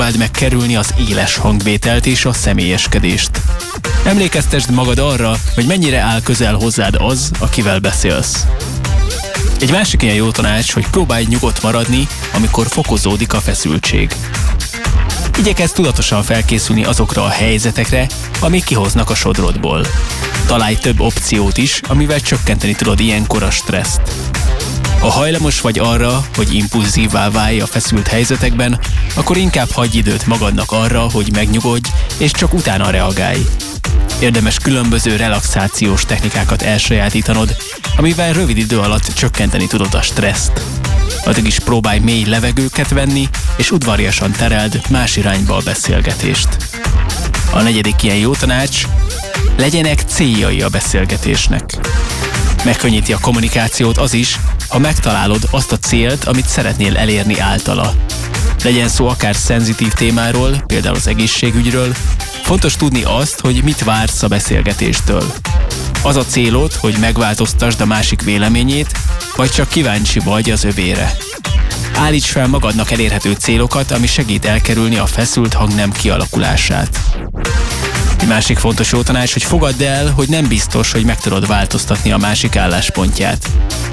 próbáld meg kerülni az éles hangvételt és a személyeskedést. Emlékeztesd magad arra, hogy mennyire áll közel hozzád az, akivel beszélsz. Egy másik ilyen jó tanács, hogy próbálj nyugodt maradni, amikor fokozódik a feszültség. Igyekezz tudatosan felkészülni azokra a helyzetekre, amik kihoznak a sodrodból. Találj több opciót is, amivel csökkenteni tudod ilyenkor a stresszt. Ha hajlamos vagy arra, hogy impulzívvá válj a feszült helyzetekben, akkor inkább hagyj időt magadnak arra, hogy megnyugodj, és csak utána reagálj. Érdemes különböző relaxációs technikákat elsajátítanod, amivel rövid idő alatt csökkenteni tudod a stresszt. Addig is próbálj mély levegőket venni, és udvariasan tereld más irányba a beszélgetést. A negyedik ilyen jó tanács, legyenek céljai a beszélgetésnek. Megkönnyíti a kommunikációt az is, ha megtalálod azt a célt, amit szeretnél elérni általa. Legyen szó akár szenzitív témáról, például az egészségügyről, fontos tudni azt, hogy mit vársz a beszélgetéstől. Az a célod, hogy megváltoztasd a másik véleményét, vagy csak kíváncsi vagy az övére. Állíts fel magadnak elérhető célokat, ami segít elkerülni a feszült hangnem kialakulását. Egy másik fontos jó tanács, hogy fogadd el, hogy nem biztos, hogy meg tudod változtatni a másik álláspontját.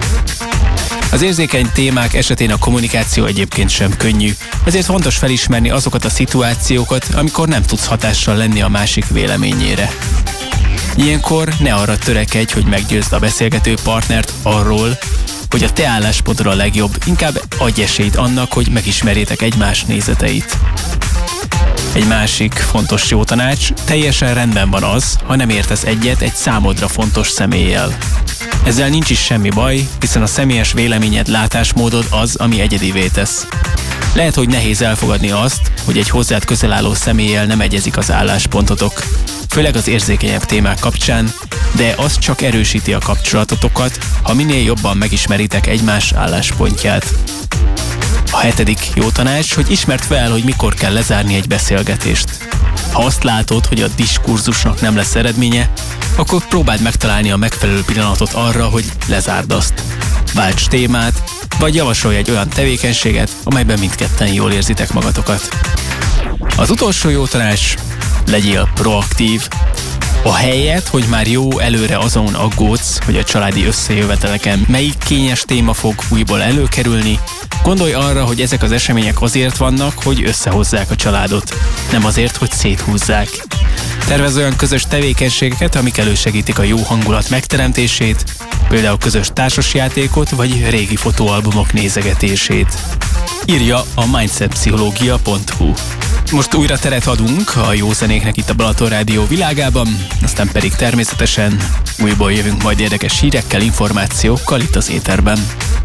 Az érzékeny témák esetén a kommunikáció egyébként sem könnyű, ezért fontos felismerni azokat a szituációkat, amikor nem tudsz hatással lenni a másik véleményére. Ilyenkor ne arra törekedj, hogy meggyőzd a beszélgető partnert arról, hogy a te álláspontod a legjobb, inkább adj esélyt annak, hogy megismerjétek egymás nézeteit. Egy másik fontos jó tanács, teljesen rendben van az, ha nem értesz egyet egy számodra fontos személlyel. Ezzel nincs is semmi baj, hiszen a személyes véleményed, látásmódod az, ami egyedivé tesz. Lehet, hogy nehéz elfogadni azt, hogy egy hozzád közel álló személlyel nem egyezik az álláspontotok, főleg az érzékenyebb témák kapcsán, de az csak erősíti a kapcsolatotokat, ha minél jobban megismeritek egymás álláspontját. A hetedik jó tanács, hogy ismerd fel, hogy mikor kell lezárni egy beszélgetést. Ha azt látod, hogy a diskurzusnak nem lesz eredménye, akkor próbáld megtalálni a megfelelő pillanatot arra, hogy lezárd azt. Válts témát, vagy javasolj egy olyan tevékenységet, amelyben mindketten jól érzitek magatokat. Az utolsó jó tanács, legyél proaktív. Ahelyett, hogy már jó előre azon aggódsz, hogy a családi összejöveteleken melyik kényes téma fog újból előkerülni, gondolj arra, hogy ezek az események azért vannak, hogy összehozzák a családot, nem azért, hogy széthúzzák. Tervezz olyan közös tevékenységeket, amik elősegítik a jó hangulat megteremtését, például közös társasjátékot vagy régi fotóalbumok nézegetését. Írja a mindsetpszichológia.hu. Most újra teret adunk a jó zenéknek itt a Balaton Rádió világában, aztán pedig természetesen újból jövünk majd érdekes hírekkel, információkkal itt az éterben.